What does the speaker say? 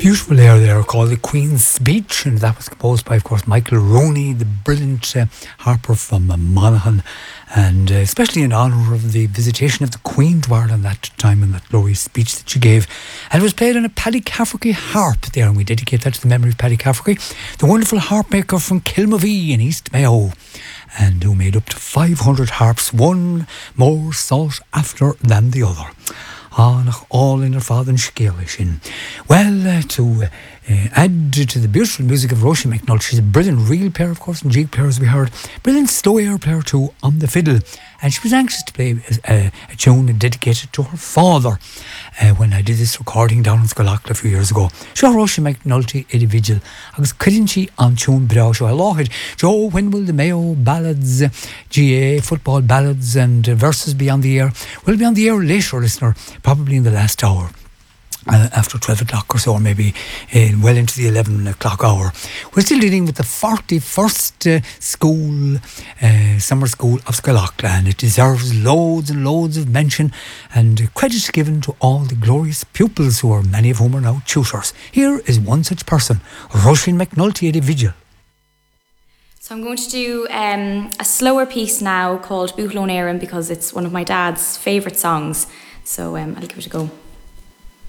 Beautiful air there called The Queen's Speech, and that was composed by, of course, Michael Roney, the brilliant harper from Monaghan, and especially in honour of the visitation of the Queen to Ireland that time and that glorious speech that she gave. And it was played on a Paddy Cafferty harp there, and we dedicate that to the memory of Paddy Cafferty, the wonderful harp maker from Kilmovee in East Mayo, and who made up to 500 harps, one more sought after than the other. All in her father and Shigelish. Well, to add to the beautiful music of Roisin McNulty, she's a brilliant reel player, of course, and jig player, as we heard. Brilliant slow air player too on the fiddle. And she was anxious to play a tune dedicated to her father when I did this recording down in Scollagh a few years ago. Sure, Roisin McNulty individual. I was couldn't she on tune bra so I lost Joe, when will the Mayo ballads, GA football ballads and verses be on the air? Will be on the air later, listener, probably in the last hour. After 12 o'clock or so, or maybe well into the 11 o'clock hour. We're still dealing with the 41st summer school of Scollagh, and it deserves loads and loads of mention and credit given to all the glorious pupils, who are many of whom are now tutors. Here is one such person, Roisin McNulty, a vigil. So I'm going to do a slower piece now called Buchlón Éireann, because it's one of my dad's favourite songs. So I'll give it a go.